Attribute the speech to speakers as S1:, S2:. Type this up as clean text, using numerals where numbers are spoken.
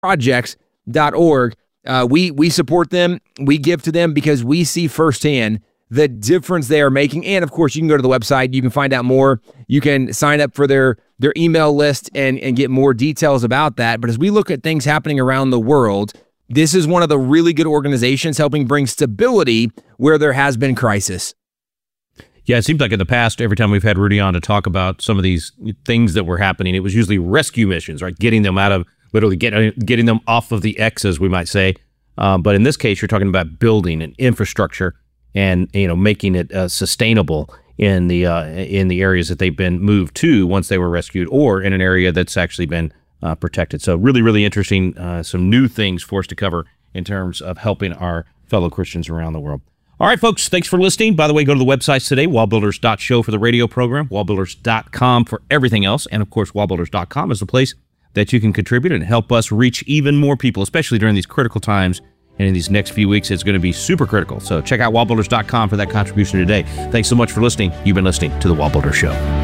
S1: projects.org. We support them. We give to them because we see firsthand the difference they are making. And of course, you can go to the website. You can find out more. You can sign up for their email list and get more details about that. But as we look at things happening around the world, this is one of the really good organizations helping bring stability where there has been crisis.
S2: Yeah, it seems like in the past, every time we've had Rudy on to talk about some of these things that were happening, it was usually rescue missions, right? Getting them out of, literally getting them off of the X, as we might say. But in this case, you're talking about building an infrastructure and making it sustainable in the areas that they've been moved to once they were rescued, or in an area that's actually been protected. So really, really interesting. Some new things for us to cover in terms of helping our fellow Christians around the world. All right, folks, thanks for listening. By the way, go to the websites today, wallbuilders.show for the radio program, wallbuilders.com for everything else, and of course, wallbuilders.com is the place that you can contribute and help us reach even more people, especially during these critical times. And in these next few weeks, it's going to be super critical. So check out wallbuilders.com for that contribution today. Thanks so much for listening. You've been listening to The Wall Builder Show.